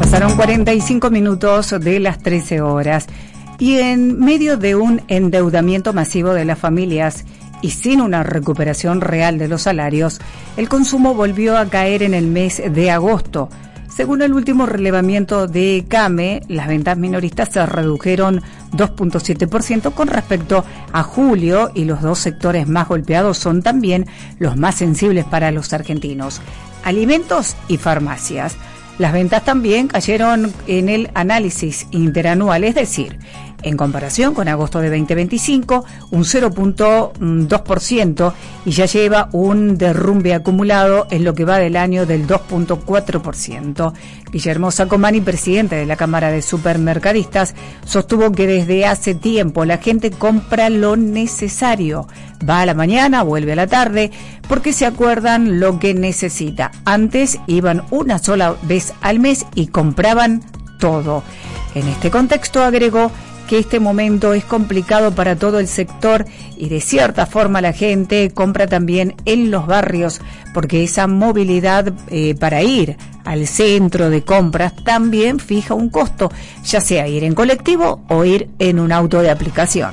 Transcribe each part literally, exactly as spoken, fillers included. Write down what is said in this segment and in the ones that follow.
Pasaron cuarenta y cinco minutos de las trece horas y en medio de un endeudamiento masivo de las familias y sin una recuperación real de los salarios, el consumo volvió a caer en el mes de agosto. Según el último relevamiento de CAME, las ventas minoristas se redujeron dos punto siete por ciento con respecto a julio y los dos sectores más golpeados son también los más sensibles para los argentinos: alimentos y farmacias. Las ventas también cayeron en el análisis interanual, es decir, en comparación con agosto de veinte veinticinco, un cero punto dos por ciento y ya lleva un derrumbe acumulado en lo que va del año del dos punto cuatro por ciento. Guillermo Sacomani, presidente de la Cámara de Supermercadistas, sostuvo que desde hace tiempo la gente compra lo necesario. Va a la mañana, vuelve a la tarde, porque se acuerdan lo que necesita. Antes iban una sola vez al mes y compraban todo. En este contexto, agregó que este momento es complicado para todo el sector y de cierta forma la gente compra también en los barrios porque esa movilidad eh, para ir al centro de compras también fija un costo, ya sea ir en colectivo o ir en un auto de aplicación.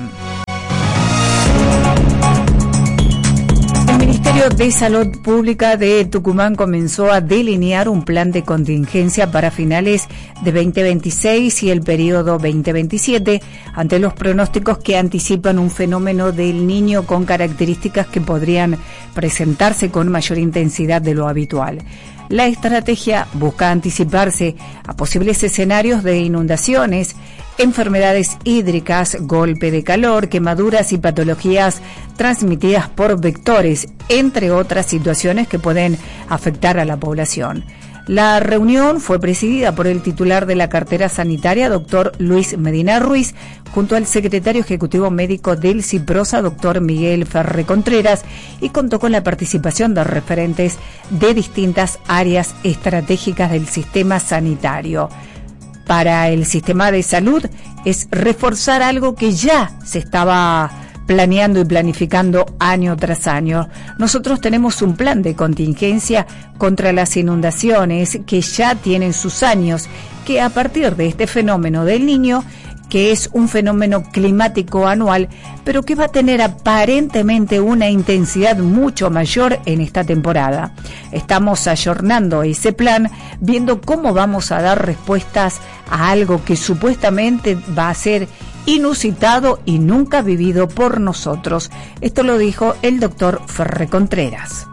El Ministerio de Salud Pública de Tucumán comenzó a delinear un plan de contingencia para finales de veinte veintiséis y el periodo veinte veintisiete ante los pronósticos que anticipan un fenómeno del Niño con características que podrían presentarse con mayor intensidad de lo habitual. La estrategia busca anticiparse a posibles escenarios de inundaciones, enfermedades hídricas, golpe de calor, quemaduras y patologías transmitidas por vectores, entre otras situaciones que pueden afectar a la población. La reunión fue presidida por el titular de la cartera sanitaria, doctor Luis Medina Ruiz, junto al secretario ejecutivo médico del CIPROSA, doctor Miguel Ferre Contreras, y contó con la participación de referentes de distintas áreas estratégicas del sistema sanitario. Para el sistema de salud es reforzar algo que ya se estaba planeando y planificando año tras año. Nosotros tenemos un plan de contingencia contra las inundaciones que ya tienen sus años, que a partir de este fenómeno del Niño, que es un fenómeno climático anual, pero que va a tener aparentemente una intensidad mucho mayor en esta temporada. Estamos ayornando ese plan, viendo cómo vamos a dar respuestas a algo que supuestamente va a ser inusitado y nunca vivido por nosotros. Esto lo dijo el doctor Ferre Contreras.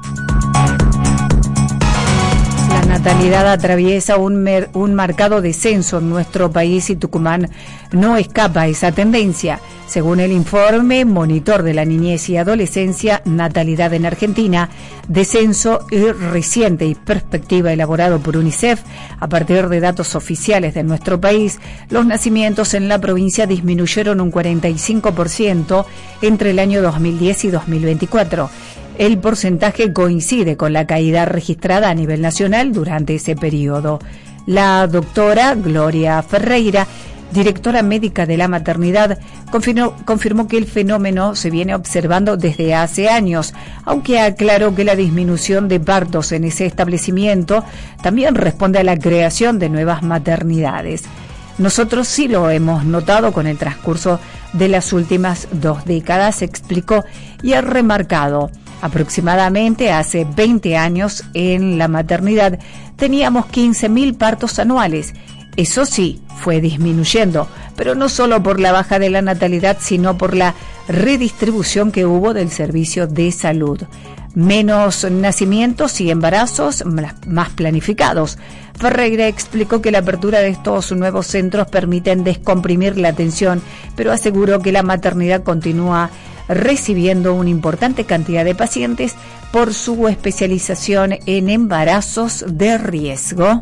La natalidad atraviesa un, mer, un marcado descenso en nuestro país y Tucumán no escapa a esa tendencia. Según el informe Monitor de la Niñez y Adolescencia, Natalidad en Argentina, descenso reciente y perspectiva elaborado por UNICEF, a partir de datos oficiales de nuestro país, los nacimientos en la provincia disminuyeron un cuarenta y cinco por ciento entre el año dos mil diez y dos mil veinticuatro. El porcentaje coincide con la caída registrada a nivel nacional durante ese periodo. La doctora Gloria Ferreira, directora médica de la maternidad, confirmó, confirmó que el fenómeno se viene observando desde hace años, aunque aclaró que la disminución de partos en ese establecimiento también responde a la creación de nuevas maternidades. Nosotros sí lo hemos notado con el transcurso de las últimas dos décadas, explicó, y ha remarcado: aproximadamente hace veinte años en la maternidad teníamos quince mil partos anuales. Eso sí, fue disminuyendo, pero no solo por la baja de la natalidad, sino por la redistribución que hubo del servicio de salud. Menos nacimientos y embarazos más planificados. Ferreira explicó que la apertura de estos nuevos centros permiten descomprimir la atención, pero aseguró que la maternidad continúa recibiendo una importante cantidad de pacientes por su especialización en embarazos de riesgo.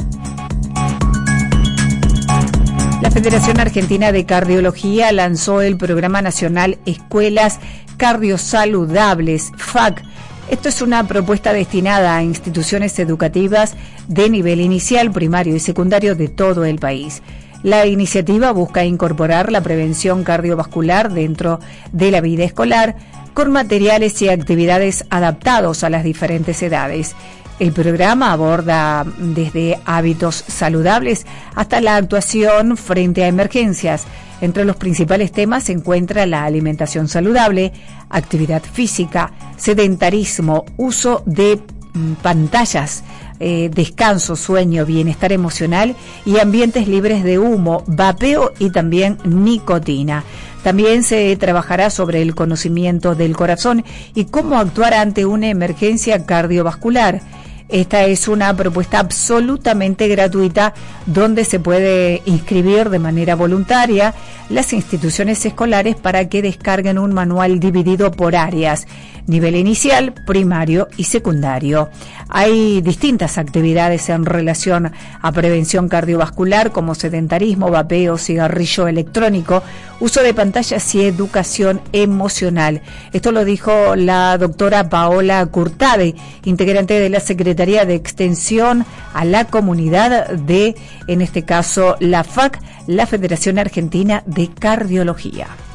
La Federación Argentina de Cardiología lanzó el Programa Nacional Escuelas Cardiosaludables, F A C. Esto es una propuesta destinada a instituciones educativas de nivel inicial, primario y secundario de todo el país. La iniciativa busca incorporar la prevención cardiovascular dentro de la vida escolar, con materiales y actividades adaptados a las diferentes edades. El programa aborda desde hábitos saludables hasta la actuación frente a emergencias. Entre los principales temas se encuentra la alimentación saludable, actividad física, sedentarismo, uso de pantallas, eh, descanso, sueño, bienestar emocional y ambientes libres de humo, vapeo y también nicotina. También se trabajará sobre el conocimiento del corazón y cómo actuar ante una emergencia cardiovascular. Esta es una propuesta absolutamente gratuita donde se puede inscribir de manera voluntaria las instituciones escolares para que descarguen un manual dividido por áreas, nivel inicial, primario y secundario. Hay distintas actividades en relación a prevención cardiovascular como sedentarismo, vapeo, cigarrillo electrónico, uso de pantallas y educación emocional. Esto lo dijo la doctora Paola Curtade, integrante de la Secretaría de Extensión a la Comunidad de, en este caso, la F A C, la Federación Argentina de Cardiología.